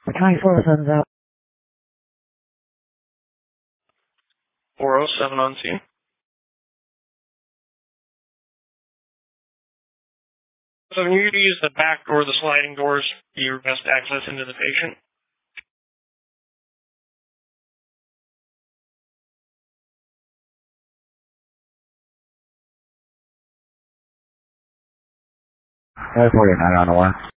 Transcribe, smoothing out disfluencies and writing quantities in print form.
The 24 sends out. 407 on scene. So you need to use the back door, the sliding doors, for your best access into the patient. Air 49 on the one.